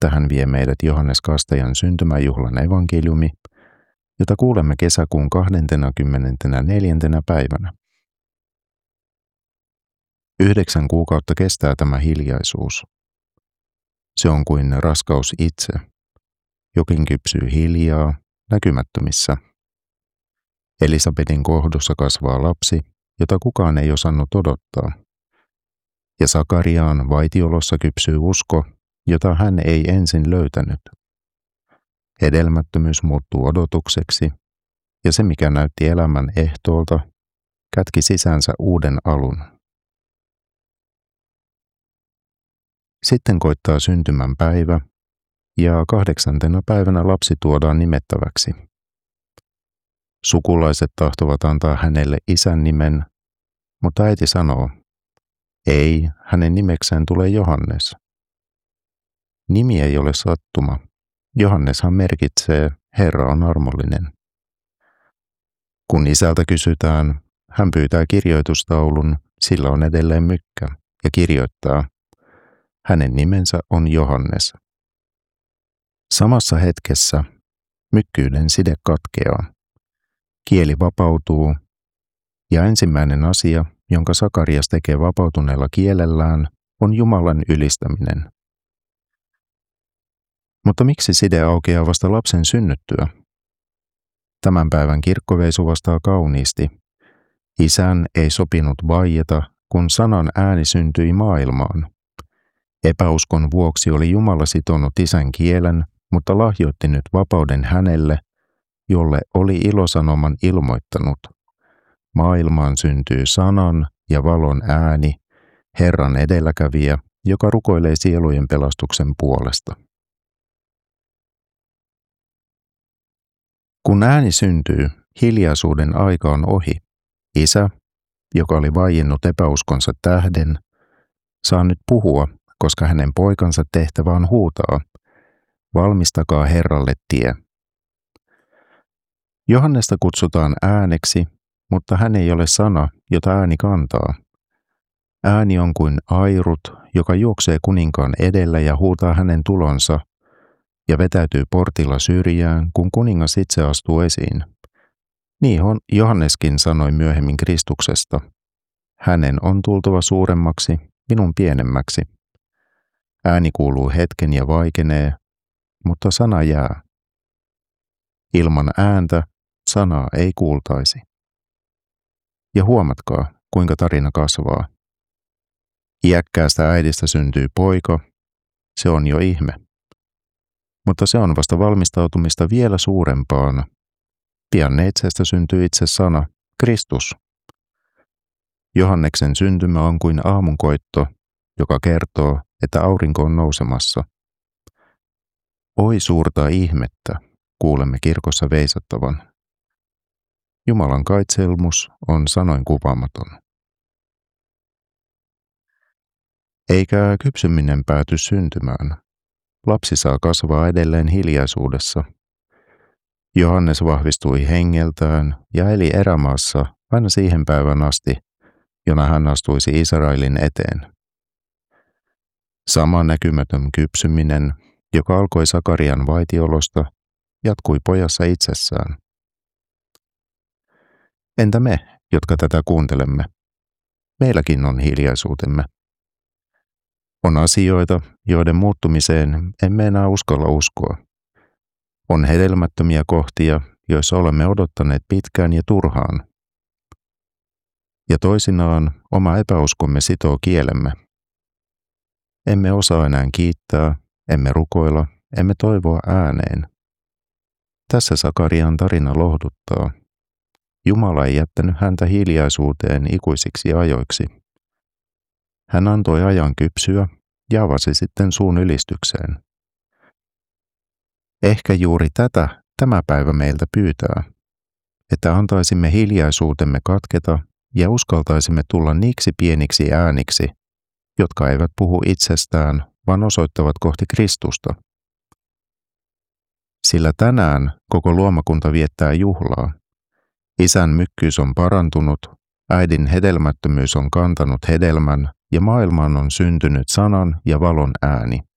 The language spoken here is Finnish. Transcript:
tähän vie meidät Johannes Kastajan syntymäjuhlan evankeliumi, jota kuulemme kesäkuun 24. päivänä. 9 kuukautta kestää tämä hiljaisuus. Se on kuin raskaus itse. Jokin kypsyy hiljaa, näkymättömissä. Elisabetin kohdussa kasvaa lapsi, jota kukaan ei osannut odottaa. Ja Sakariaan vaitiolossa kypsyy usko, jota hän ei ensin löytänyt. Hedelmättömyys muuttuu odotukseksi, ja se mikä näytti elämän ehtoolta, kätki sisäänsä uuden alun. Sitten koittaa syntymän päivä, ja 8. päivänä lapsi tuodaan nimettäväksi. Sukulaiset tahtovat antaa hänelle isän nimen, mutta äiti sanoo, ei, hänen nimekseen tulee Johannes. Nimi ei ole sattuma. Johanneshan merkitsee, Herra on armollinen. Kun isältä kysytään, hän pyytää kirjoitustaulun, sillä on edelleen mykkä, ja kirjoittaa, hänen nimensä on Johannes. Samassa hetkessä mykkyyden side katkeaa. Kieli vapautuu, ja ensimmäinen asia, jonka Sakarias tekee vapautuneella kielellään, on Jumalan ylistäminen. Mutta miksi side aukeaa vasta lapsen synnyttyä? Tämän päivän kirkkoveisu vastaa kauniisti. Isän ei sopinut vaieta, kun sanan ääni syntyi maailmaan. Epäuskon vuoksi oli Jumala sitonut isän kielen, mutta lahjoitti nyt vapauden hänelle, jolle oli ilosanoman ilmoittanut. Maailmaan syntyy sanan ja valon ääni, Herran edelläkävijä, joka rukoilee sielujen pelastuksen puolesta. Kun ääni syntyy, hiljaisuuden aika on ohi. Isä, joka oli vaiennut epäuskonsa tähden, saa nyt puhua, koska hänen poikansa tehtävä on huutaa, valmistakaa Herralle tie. Johannesta kutsutaan ääneksi, mutta hän ei ole sana, jota ääni kantaa. Ääni on kuin airut, joka juoksee kuninkaan edellä ja huutaa hänen tulonsa, ja vetäytyy portilla syrjään, kun kuningas itse astuu esiin. Niin Johanneskin sanoi myöhemmin Kristuksesta. Hänen on tultava suuremmaksi, minun pienemmäksi. Ääni kuuluu hetken ja vaikenee, mutta sana jää. Ilman ääntä sanaa ei kuultaisi. Ja huomatkaa, kuinka tarina kasvaa. Iäkkäästä äidistä syntyy poika, se on jo ihme. Mutta se on vasta valmistautumista vielä suurempaan. Pian neitsestä syntyy itse sana, Kristus. Johanneksen syntymä on kuin aamunkoitto, joka kertoo, että aurinko on nousemassa. Oi suurta ihmettä, kuulemme kirkossa veisattavan. Jumalan kaitselmus on sanoin kuvaamaton. Eikä kypsyminen pääty syntymään. Lapsi saa kasvaa edelleen hiljaisuudessa. Johannes vahvistui hengeltään ja eli erämaassa aina siihen päivän asti, jona hän astuisi Israelin eteen. Sama näkymätön kypsyminen, joka alkoi Sakarian vaitiolosta, jatkui pojassa itsessään. Entä me, jotka tätä kuuntelemme? Meilläkin on hiljaisuutemme. On asioita, joiden muuttumiseen emme enää uskalla uskoa. On hedelmättömiä kohtia, joissa olemme odottaneet pitkään ja turhaan. Ja toisinaan oma epäuskomme sitoo kielemme. Emme osaa enää kiittää, emme rukoilla, emme toivoa ääneen. Tässä Sakarian tarina lohduttaa. Jumala ei jättänyt häntä hiljaisuuteen ikuisiksi ajoiksi. Hän antoi ajan kypsyä ja avasi sitten suun ylistykseen. Ehkä juuri tätä tämä päivä meiltä pyytää, että antaisimme hiljaisuutemme katketa ja uskaltaisimme tulla niiksi pieniksi ääniksi, jotka eivät puhu itsestään, vaan osoittavat kohti Kristusta. Sillä tänään koko luomakunta viettää juhlaa. Isän mykkyys on parantunut, äidin hedelmättömyys on kantanut hedelmän ja maailmaan on syntynyt sanan ja valon ääni.